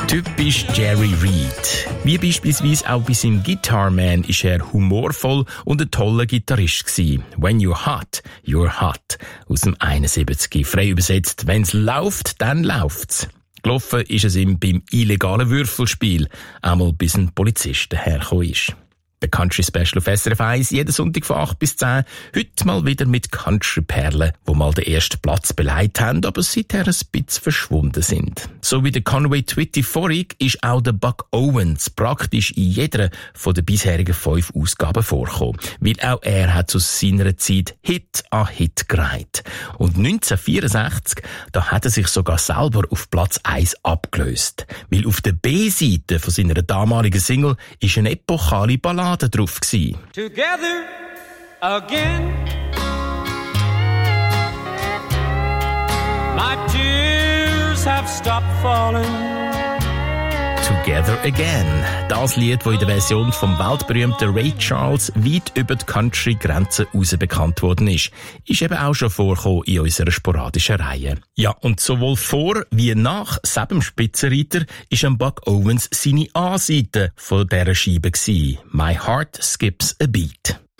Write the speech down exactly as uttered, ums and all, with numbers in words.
Typisch Jerry Reed. Wie beispielsweise auch bei seinem Guitar Man ist er humorvoll und ein toller Gitarrist gewesen. When you're hot, you're hot. Aus dem einundsiebzig. Frei übersetzt, wenn's läuft, dann läuft's. Gelaufen ist es ihm beim illegalen Würfelspiel. Einmal bis ein Polizist dahergekommen ist. Der Country Special auf S R F eins, jeden Sonntag von acht bis zehn. Heute mal wieder mit Country-Perlen, die mal den ersten Platz beleidigt haben, aber seither ein bisschen verschwunden sind. So wie der Conway Twitty vorig ist auch der Buck Owens praktisch in jeder von den bisherigen fünf Ausgaben vorgekommen. Weil auch er hat zu seiner Zeit Hit an Hit gereiht. Und neunzehnhundertvierundsechzig, da hat er sich sogar selber auf Platz eins abgelöst. Weil auf der B-Seite von seiner damaligen Single ist eine epochale Ballade drauf gsi. Together again. My tears have stopped falling. Together Again. Das Lied, das in der Version vom weltberühmten Ray Charles weit über die Country-Grenzen raus bekannt worden ist, ist eben auch schon vorgekommen in unserer sporadischen Reihe. Ja, und sowohl vor wie nach Sebem Spitzenreiter ist am Buck Owens seine A-Seite von dieser Scheibe gewesen. My Heart Skips a Beat.